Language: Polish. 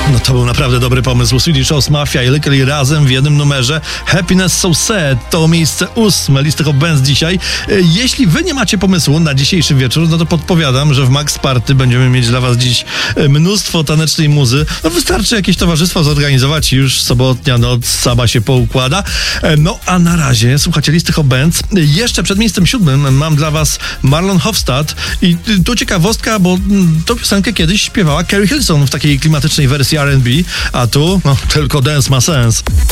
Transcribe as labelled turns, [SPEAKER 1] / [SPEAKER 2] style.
[SPEAKER 1] No to był naprawdę dobry pomysł. Swedish House Mafia i Lykke Li razem w jednym numerze. Happiness So Sad to miejsce 8 listy Hot Bands dzisiaj. Jeśli wy nie macie pomysłu na dzisiejszy wieczór, no to podpowiadam, że w Max Party będziemy mieć dla was dziś mnóstwo tanecznej muzy. No wystarczy jakieś towarzystwo zorganizować i już sobotnia noc sama się poukłada. No a na razie słuchacie listy Hot Bands. Jeszcze przed miejscem 7 mam dla was Marlon Hofstad i tu ciekawostka, bo tą piosenkę kiedyś śpiewała Carrie Hilson w takiej klimatycznej wersji R&B, a tu tylko dance ma sens.